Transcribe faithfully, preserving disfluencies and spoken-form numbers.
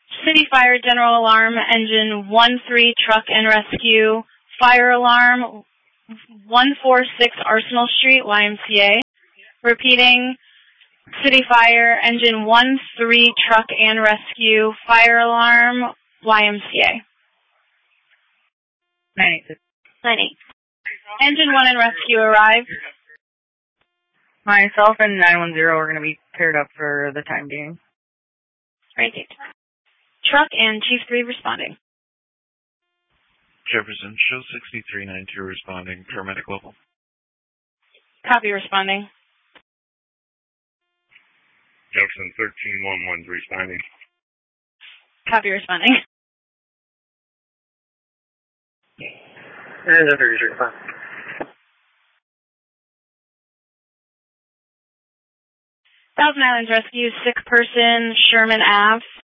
City Fire General Alarm, Engine one three Truck and Rescue, Fire Alarm, one forty-six Arsenal Street, Y M C A. Repeating, City Fire, Engine one three Truck and Rescue, Fire Alarm, Y M C A. nine eight. nine eight. Engine one and Rescue arrived. Myself and nine one zero are going to be paired up for the time being. Right. Truck and Chief three responding. Jefferson, show sixty-three ninety-two responding, paramedic level. Copy responding. Jefferson, thirteen one one responding. Copy responding. And under respond. Thousand Islands Rescue, sick person, Sherman Ave,